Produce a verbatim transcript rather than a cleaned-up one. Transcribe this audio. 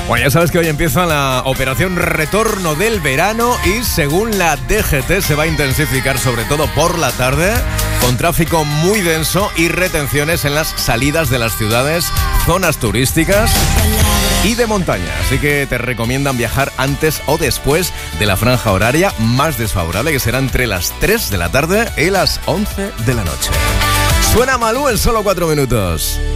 Bueno, ya sabes que hoy empieza la operación retorno del verano y según la D G T se va a intensificar sobre todo por la tarde, con tráfico muy denso y retenciones en las salidas de las ciudades, zonas turísticas y de montaña. Así que te recomiendan viajar antes o después de la franja horaria más desfavorable, que será entre las tres de la tarde y las once de la noche. Suena Malú en solo cuatro minutos.